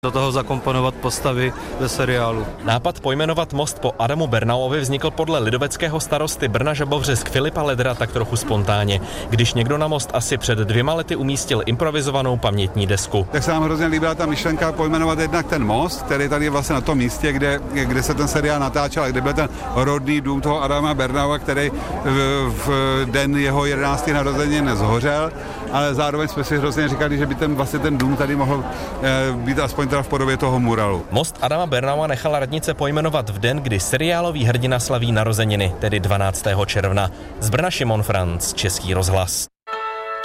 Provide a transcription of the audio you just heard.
Do toho zakomponovat postavy ze seriálu. Nápad pojmenovat most po Adamu Bernauovi vznikl podle lidoveckého starosty Brna Žabovřesk Filipa Ledra tak trochu spontánně, když někdo na most asi před 2 lety umístil improvizovanou pamětní desku. Tak se nám hrozně líbila ta myšlenka pojmenovat jednak ten most, který tady je vlastně na tom místě, kde se ten seriál natáčel, a kde byl ten rodný dům toho Adama Bernaua, který v den jeho 11. narozenin nezhořel, ale zároveň jsme si hrozně říkali, že by ten dům tady mohl být aspoň teda v podobě toho muralu. Most Adama Bernaua nechala radnice pojmenovat v den, kdy seriálový hrdina slaví narozeniny, tedy 12. června. Z Brna Šimon Franc, Český rozhlas.